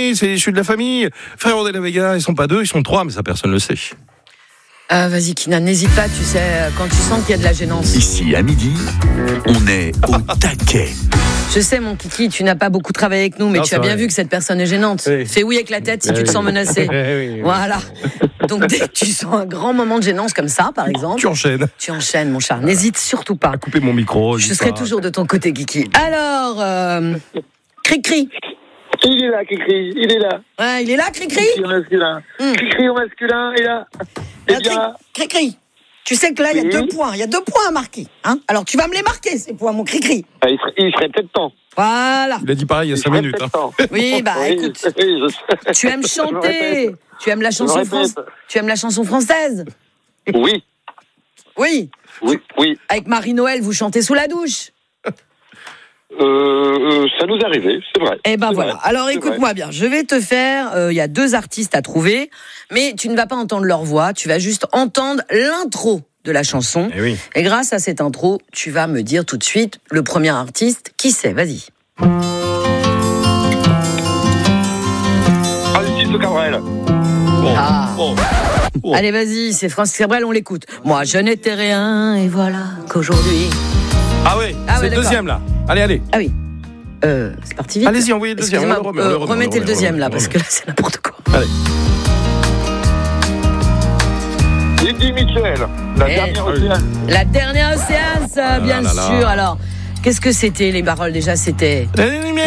oui, je suis de la famille. Frérot de la Vega, ils sont pas 2, ils sont 3, mais ça personne le sait. Vas-y Kinan, n'hésite pas, tu sais, quand tu sens qu'il y a de la gênance. Ici, à midi, on est au taquet. Je sais mon kiki, tu n'as pas beaucoup travaillé avec nous, mais Non, tu as bien vu que cette personne est gênante. Oui. Fais oui avec la tête si tu te sens menacé. Oui. Voilà. Donc dès que tu sens un grand moment de gênance comme ça, par exemple, Tu enchaînes. tu enchaînes mon chat. N'hésite surtout pas. Couper mon micro. Je serai toujours de ton côté Kiki. Alors, Cri-Cri. Il est là, Cricri, il est là. Ouais, il est là, Cri-Cri. Cricri au masculin. Cricri au masculin, il est là. Eh bien, Cri-Cri. Tu sais que là, il y a 2 points. Il y a 2 points à marquer. Hein, alors, tu vas me les marquer, ces points, mon Cri-Cri. il serait peut-être temps. Voilà. Il a dit pareil il y a 5 minutes. Hein. Oui, bah écoute. Tu aimes chanter. Tu aimes la chanson Tu aimes la chanson française. Oui. Oui. Oui. Avec Marie-Noël, vous chantez sous la douche. Ça nous est arrivé, c'est vrai. Eh ben C'est voilà. vrai. Alors C'est écoute-moi bien. Je vais te faire. Il y a 2 artistes à trouver, mais tu ne vas pas entendre leur voix. Tu vas juste entendre l'intro de la chanson. Eh oui. Et grâce à cette intro, tu vas me dire tout de suite le premier artiste. Qui c'est ? Vas-y. Francis Cabrel. Ah. Oh. Allez, vas-y. C'est Francis Cabrel. On l'écoute. Moi, je n'étais rien, et voilà qu'aujourd'hui. Ah ouais, Ah c'est ouais, le deuxième là. Allez. Ah oui. C'est parti vite. Allez-y, envoyez le deuxième. Excusez-moi, On le remet, remettez le deuxième là, on le parce que là, c'est n'importe quoi. Allez. Eddie Mitchell. La dernière océane. La dernière séance, bien là là. sûr. Alors, qu'est-ce que c'était les paroles déjà ? C'était Les lumières